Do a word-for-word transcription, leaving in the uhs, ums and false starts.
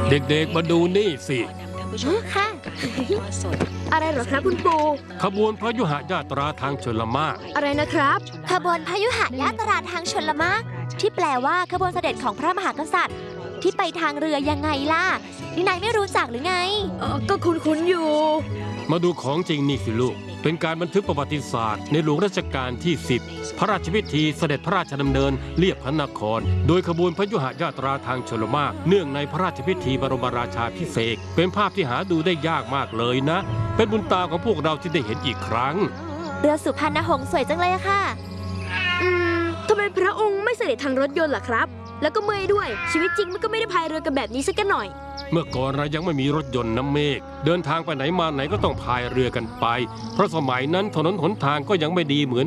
เด็กๆมาดูนี่สิค่ะ อะไรเหรอครับคุณปู่ขบวนพระยุหญาตราทางชลมารอะไรนะครับขบวนพยุหญาตราทางชลมารที่แปลว่าขบวนเสด็จของพระมหากษัตริย์ ที่ไปทางเรือยังไงล่ะนี่นายไม่รู้จักหรือไงเออก็คุ้นๆอยู่มาดูของจริงนี่สิลูกเป็นการบันทึกประวัติศาสตร์ในหลวงรัชกาลที่สิบพระราชพิธีเสด็จพระราชดำเนินเลียบพระนครโดยขบวนพยุหญาตราทางชลมารเนื่องในพระราชพิธีบรมราชาภิเษกเป็นภาพที่หาดูได้ยากมากเลยนะ เป็นบุญตาของพวกเราที่ได้เห็นอีกครั้งเรือสุพรรณหงส์สวยจังเลยอะค่ะอืมทำไมพระองค์ไม่เสด็จทางรถยนต์ล่ะครับ แล้วก็เมื่อยด้วย ชีวิตจริงมันก็ไม่ได้พายเรือกันแบบนี้สักหน่อยเมื่อก่อนเรายังไม่มีรถยนต์น้ำเมฆเดินทางไปไหนมาไหนก็ต้องพายเรือกันไป เพราะสมัยนั้นถนนหนทางก็ยังไม่ดีเหมือน